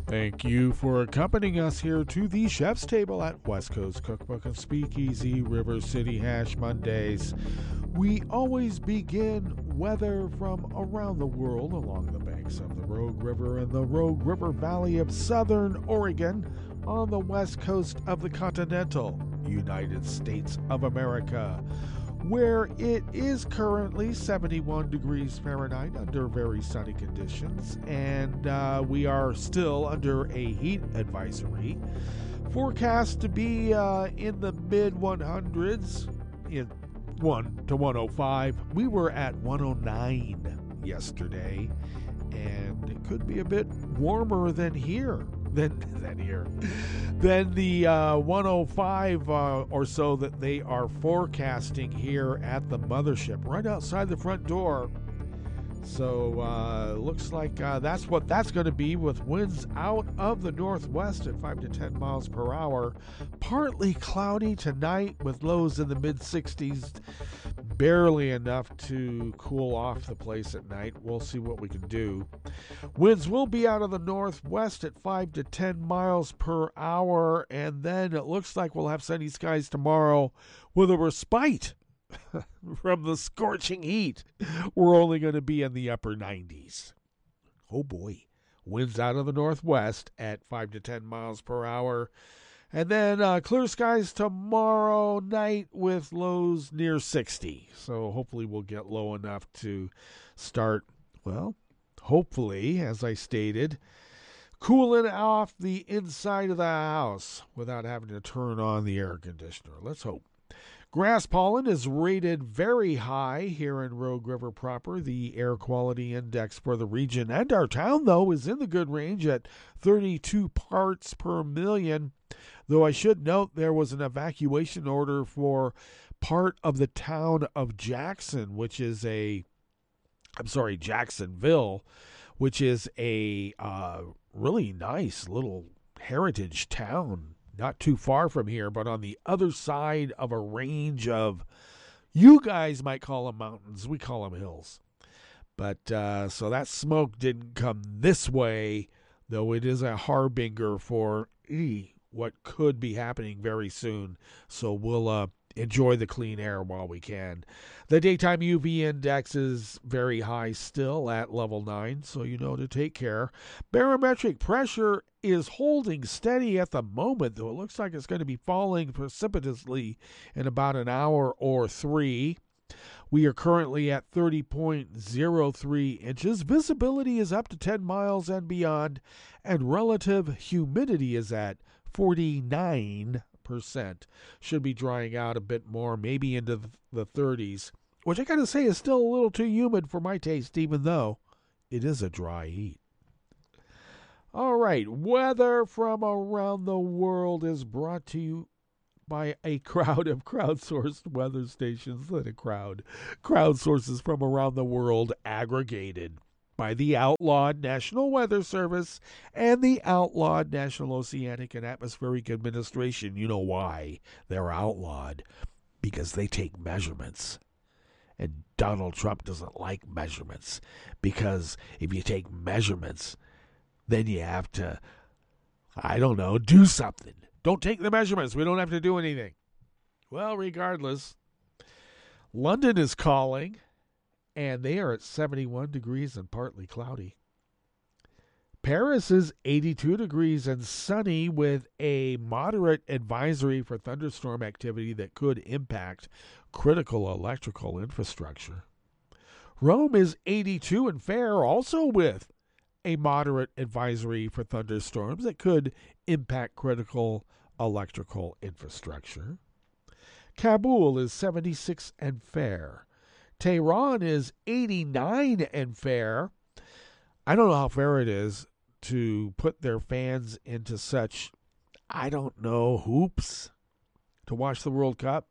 Thank you for accompanying us here to the Chef's Table at West Coast Cookbook of Speakeasy River City Hash Mondays. We always begin weather from around the world along the banks of the Rogue River and the Rogue River Valley of southern Oregon on the west coast of the continental United States of America, where it is currently 71 degrees Fahrenheit under very sunny conditions, and we are still under a heat advisory. Forecast to be in the mid 100s, in 1 to 105. We were at 109 yesterday, and it could be a bit warmer than here. Than the 105 or so that they are forecasting here at the mothership, right outside the front door. So looks like that's what that's going to be, with winds out of the northwest at 5 to 10 miles per hour. Partly cloudy tonight with lows in the mid-60s. Barely enough to cool off the place at night. We'll see what we can do. Winds will be out of the northwest at 5 to 10 miles per hour, and then it looks like we'll have sunny skies tomorrow with a respite from the scorching heat. We're only going to be in the upper 90s. Oh boy. Winds out of the northwest at 5 to 10 miles per hour. And then clear skies tomorrow night with lows near 60. So hopefully we'll get low enough to start, well, hopefully, as I stated, cooling off the inside of the house without having to turn on the air conditioner. Let's hope. Grass pollen is rated very high here in Rogue River proper. The air quality index for the region and our town, though, is in the good range at 32 parts per million. Though I should note there was an evacuation order for part of the town of Jacksonville, which is a really nice little heritage town. Not too far from here, but on the other side of a range of, you guys might call them mountains, we call them hills. But so that smoke didn't come this way, though it is a harbinger for what could be happening very soon. So we'll enjoy the clean air while we can. The daytime UV index is very high still at level 9, so you know to take care. Barometric pressure is holding steady at the moment, though it looks like it's going to be falling precipitously in about an hour or 3. We are currently at 30.03 inches. Visibility is up to 10 miles and beyond, and relative humidity is at 49%. Should be drying out a bit more, maybe into the 30s, which I gotta say is still a little too humid for my taste, even though it is a dry heat. All right, weather from around the world is brought to you by a crowd of crowdsourced weather stations that crowdsources from around the world, aggregated by the outlawed National Weather Service and the outlawed National Oceanic and Atmospheric Administration. You know why they're outlawed? Because they take measurements. And Donald Trump doesn't like measurements, because if you take measurements, then you have to, do something. Don't take the measurements. We don't have to do anything. Well, regardless, London is calling, and they are at 71 degrees and partly cloudy. Paris is 82 degrees and sunny with a moderate advisory for thunderstorm activity that could impact critical electrical infrastructure. Rome is 82 and fair, also with a moderate advisory for thunderstorms that could impact critical electrical infrastructure. Kabul is 76 and fair. Tehran is 89 and fair. I don't know how fair it is to put their fans into such, hoops to watch the World Cup.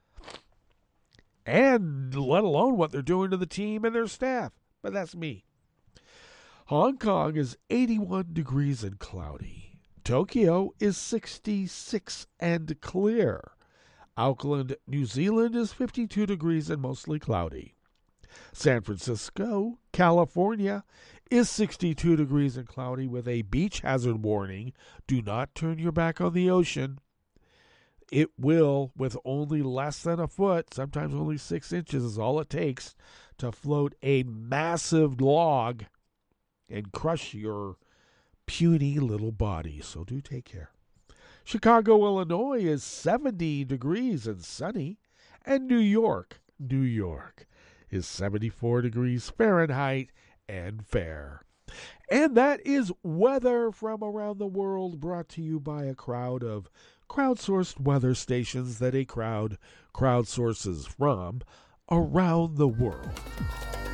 And let alone what they're doing to the team and their staff. But that's me. Hong Kong is 81 degrees and cloudy. Tokyo is 66 and clear. Auckland, New Zealand is 52 degrees and mostly cloudy. San Francisco, California is 62 degrees and cloudy with a beach hazard warning. Do not turn your back on the ocean. It will, with only less than a foot, sometimes only 6 inches is all it takes to float a massive log and crush your puny little body. So do take care. Chicago, Illinois is 70 degrees and sunny. And New York is 74 degrees Fahrenheit and fair. And that is weather from around the world, brought to you by a crowd of crowdsourced weather stations that a crowd crowdsources from around the world.